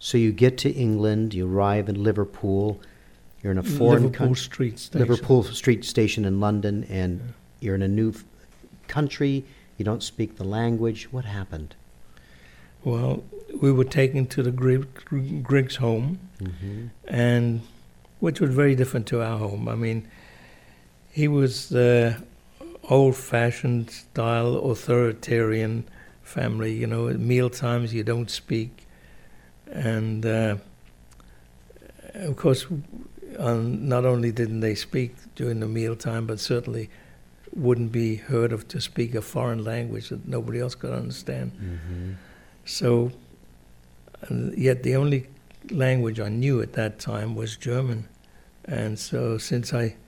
So you get to England, you arrive in Liverpool, you're in a foreign Liverpool Street Station. Liverpool Street Station in London, and you're in a new country, you don't speak the language. What happened? Well, we were taken to the Griggs home, and which was very different to our home. I mean, he was the old-fashioned style authoritarian family. You know, at meal times you don't speak, and of course, not only didn't they speak during the mealtime, but certainly wouldn't be heard of to speak a foreign language that nobody else could understand. So, yet the only language I knew at that time was German. And so since I